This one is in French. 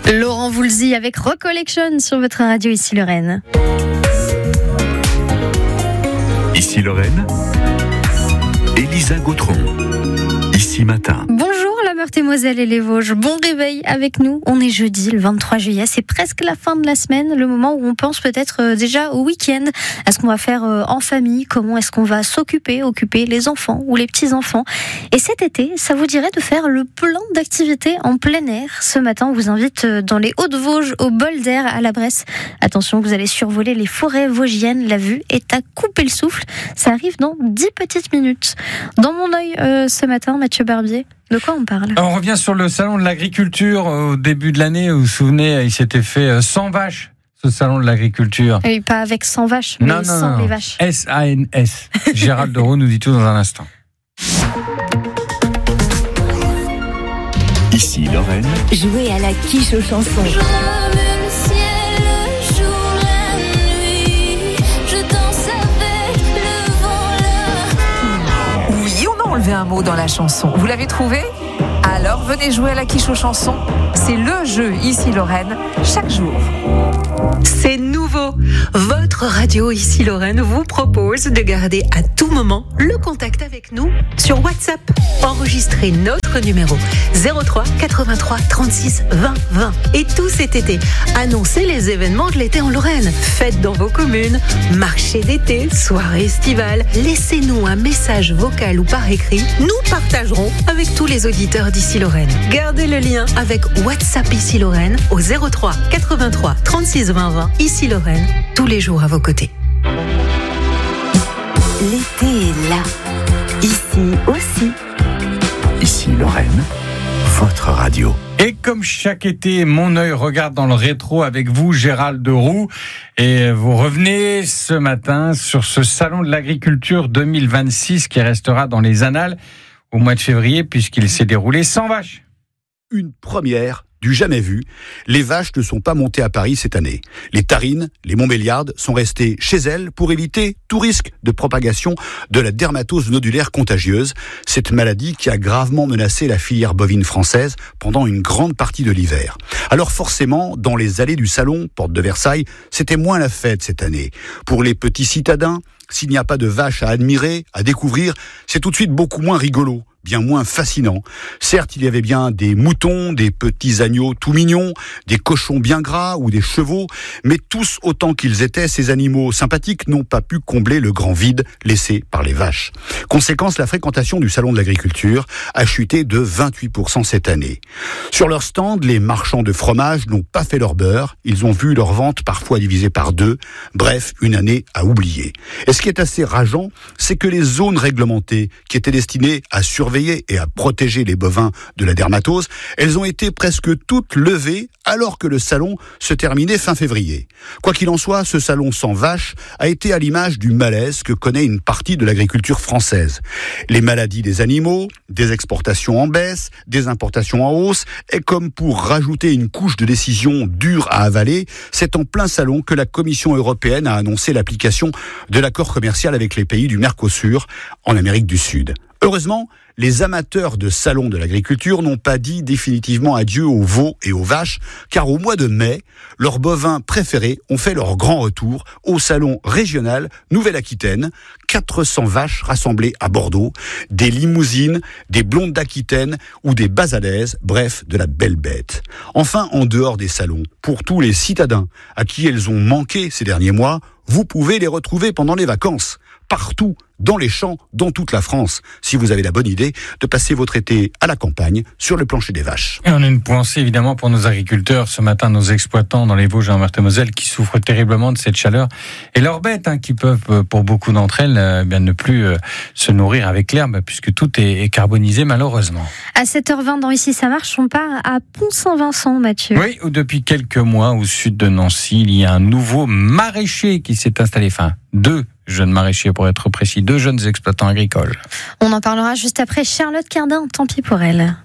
Laurent Voulzy avec Recollection sur votre radio Ici Lorraine. Ici Lorraine, Elisa Gautron. Ici Matin. Bonjour la Meurthe-et-Moselle et les Vosges, bon réveil avec nous. On est jeudi, le 23 juillet, c'est presque la fin de la semaine, le moment où on pense peut-être déjà au week-end, à ce qu'on va faire en famille, comment est-ce qu'on va occuper les enfants ou les petits-enfants. Et cet été, ça vous dirait de faire le plein d'activités en plein air. Ce matin, on vous invite dans les Hauts-de-Vosges, au bol d'air à la Bresse. Attention, vous allez survoler les forêts vosgiennes, la vue est à couper le souffle. Ça arrive dans 10 petites minutes. Dans mon œil ce matin, Mathieu Barbier, de quoi on parle ? On revient sur le salon de l'agriculture au début de l'année. Vous vous souvenez, il s'était fait 100 vaches, ce salon de l'agriculture. Et pas avec 100 vaches, mais sans les vaches. S-A-N-S. Gérald Deroux nous dit tout dans un instant. Ici Lorraine. Jouer à la quiche aux chansons. Enlever un mot dans la chanson. Vous l'avez trouvé ? Alors venez jouer à la quiche aux chansons. C'est le jeu Ici Lorraine, chaque jour. C'est nouveau. Votre radio Ici Lorraine vous propose de garder à tout moment le contact avec nous sur WhatsApp. Enregistrez notre numéro 03 83 36 20 20. Et tout cet été, annoncez les événements de l'été en Lorraine. Fêtes dans vos communes, marché d'été, soirée estivale. Laissez-nous un message vocal ou par écrit. Nous partagerons avec tous les auditeurs d'Ici Lorraine. Gardez le lien avec WhatsApp Ici Lorraine au 03 83 36 20 20. Ici Lorraine, tous les jours à vos côtés. L'été est là. Ici aussi. Ici Lorraine, votre radio. Et comme chaque été, mon œil regarde dans le rétro avec vous, Gérald Deroux. Et vous revenez ce matin sur ce salon de l'agriculture 2026 qui restera dans les annales au mois de février puisqu'il s'est déroulé sans vaches. Une première du jamais vu. Les vaches ne sont pas montées à Paris cette année. Les Tarines, les Montbéliardes sont restées chez elles pour éviter tout risque de propagation de la dermatose nodulaire contagieuse, cette maladie qui a gravement menacé la filière bovine française pendant une grande partie de l'hiver. Alors forcément, dans les allées du salon, porte de Versailles, c'était moins la fête cette année. Pour les petits citadins, s'il n'y a pas de vaches à admirer, à découvrir, c'est tout de suite beaucoup moins rigolo, bien moins fascinant. Certes, il y avait bien des moutons, des petits agneaux tout mignons, des cochons bien gras ou des chevaux, mais tous autant qu'ils étaient, ces animaux sympathiques n'ont pas pu combler le grand vide laissé par les vaches. Conséquence, la fréquentation du salon de l'agriculture a chuté de 28% cette année. Sur leur stand, les marchands de fromage n'ont pas fait leur beurre, ils ont vu leur vente parfois divisée par 2, bref, une année à oublier. Et ce qui est assez rageant, c'est que les zones réglementées qui étaient destinées à surveiller et à protéger les bovins de la dermatose, elles ont été presque toutes levées alors que le salon se terminait fin février. Quoi qu'il en soit, ce salon sans vaches a été à l'image du malaise que connaît une partie de l'agriculture française. Les maladies des animaux, des exportations en baisse, des importations en hausse, et comme pour rajouter une couche de décisions dures à avaler, c'est en plein salon que la Commission européenne a annoncé l'application de l'accord commercial avec les pays du Mercosur en Amérique du Sud. Heureusement, les amateurs de salon de l'agriculture n'ont pas dit définitivement adieu aux veaux et aux vaches, car au mois de mai, leurs bovins préférés ont fait leur grand retour au salon régional Nouvelle-Aquitaine. 400 vaches rassemblées à Bordeaux, des limousines, des blondes d'Aquitaine ou des basalaises, bref, de la belle bête. Enfin, en dehors des salons, pour tous les citadins à qui elles ont manqué ces derniers mois, vous pouvez les retrouver pendant les vacances, partout, dans les champs, dans toute la France, si vous avez la bonne idée de passer votre été à la campagne, sur le plancher des vaches. Et on a une pensée évidemment pour nos agriculteurs, ce matin nos exploitants dans les Vosges et en Meurthe-et-Moselle qui souffrent terriblement de cette chaleur et leurs bêtes qui peuvent, pour beaucoup d'entre elles, bien ne plus se nourrir avec l'herbe puisque tout est carbonisé malheureusement. À 7h20 dans Ici ça marche, on part à Pont-Saint-Vincent, Mathieu. Oui, où depuis quelques mois au sud de Nancy, il y a un nouveau maraîcher qui s'est installé, deux jeunes maraîchers pour être précis, 2 jeunes exploitants agricoles. On en parlera juste après Charlotte Cardin, tant pis pour elle.